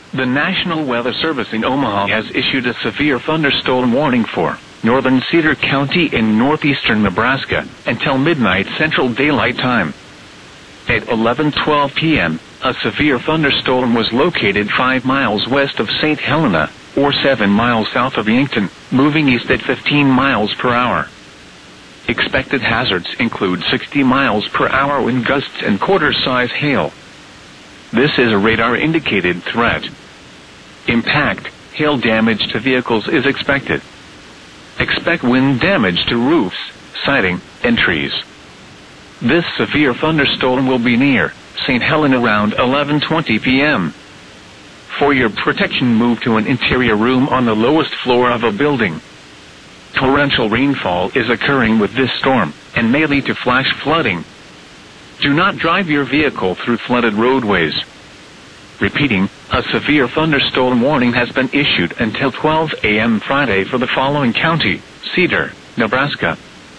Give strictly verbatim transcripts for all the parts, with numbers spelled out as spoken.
The National Weather Service in Omaha has issued a severe thunderstorm warning for northern Cedar County in northeastern Nebraska until midnight Central Daylight Time. At eleven twelve p.m., a severe thunderstorm was located five miles west of Saint Helena, or seven miles south of Yankton, moving east at fifteen miles per hour. Expected hazards include sixty miles per hour wind gusts and quarter-size hail. This is a radar-indicated threat. Impact, hail damage to vehicles is expected. Expect wind damage to roofs, siding, and trees. This severe thunderstorm will be near Saint Helena around eleven twenty p.m. For your protection, move to an interior room on the lowest floor of a building. Torrential rainfall is occurring with this storm and may lead to flash flooding. Do not drive your vehicle through flooded roadways. Repeating, a severe thunderstorm warning has been issued until twelve a.m. Friday for the following county: Cedar, Nebraska.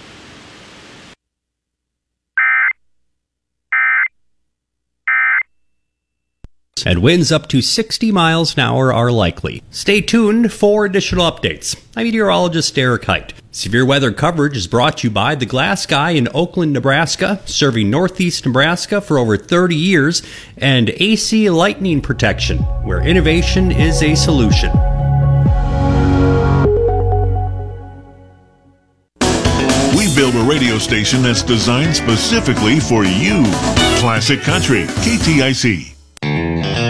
And winds up to sixty miles an hour are likely. Stay tuned for additional updates. I'm meteorologist Eric Height. Severe weather coverage is brought to you by The Glass Guy in Oakland, Nebraska, serving northeast Nebraska for over thirty years, and A C Lightning Protection, where innovation is a solution. We built a radio station that's designed specifically for you. Classic Country, K T I C.